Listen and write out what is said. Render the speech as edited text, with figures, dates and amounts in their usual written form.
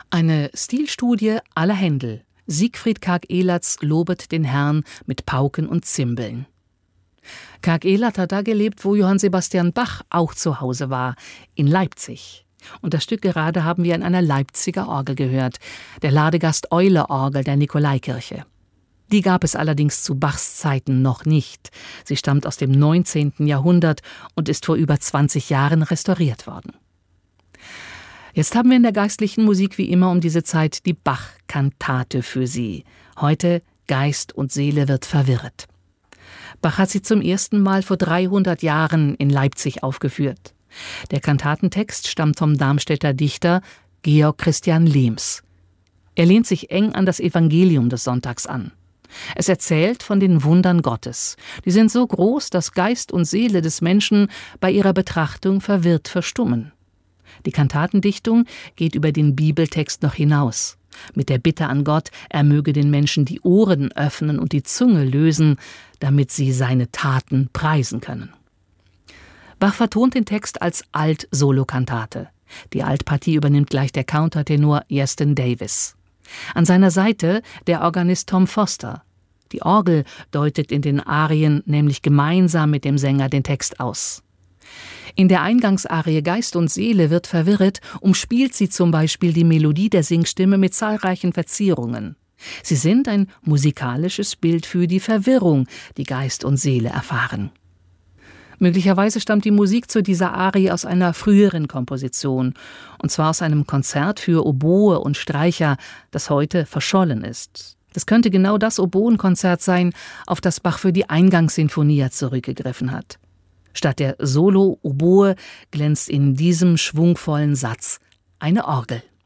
Eine Stilstudie aller Händel. Siegfried Karg-Elertz lobet den Herrn mit Pauken und Zimbeln. Karg-Elert hat da gelebt, wo Johann Sebastian Bach auch zu Hause war, in Leipzig. Und das Stück gerade haben wir in einer Leipziger Orgel gehört, der Ladegast-Eule-Orgel der Nikolaikirche. Die gab es allerdings zu Bachs Zeiten noch nicht. Sie stammt aus dem 19. Jahrhundert und ist vor über 20 Jahren restauriert worden. Jetzt haben wir in der geistlichen Musik wie immer um diese Zeit die Bach-Kantate für Sie. Heute Geist und Seele wird verwirret. Bach hat sie zum ersten Mal vor 300 Jahren in Leipzig aufgeführt. Der Kantatentext stammt vom Darmstädter Dichter Georg Christian Lehms. Er lehnt sich eng an das Evangelium des Sonntags an. Es erzählt von den Wundern Gottes. Die sind so groß, dass Geist und Seele des Menschen bei ihrer Betrachtung verwirrt verstummen. Die Kantatendichtung geht über den Bibeltext noch hinaus. Mit der Bitte an Gott, er möge den Menschen die Ohren öffnen und die Zunge lösen, damit sie seine Taten preisen können. Bach vertont den Text als Alt-Solo-Kantate. Die Altpartie übernimmt gleich der Countertenor Iestyn Davis. An seiner Seite der Organist Tom Foster. Die Orgel deutet in den Arien nämlich gemeinsam mit dem Sänger den Text aus. In der Eingangsarie Geist und Seele wird verwirret, umspielt sie zum Beispiel die Melodie der Singstimme mit zahlreichen Verzierungen. Sie sind ein musikalisches Bild für die Verwirrung, die Geist und Seele erfahren. Möglicherweise stammt die Musik zu dieser Arie aus einer früheren Komposition, und zwar aus einem Konzert für Oboe und Streicher, das heute verschollen ist. Das könnte genau das Oboenkonzert sein, auf das Bach für die Eingangssinfonia zurückgegriffen hat. Statt der Solo-Oboe glänzt in diesem schwungvollen Satz eine Orgel.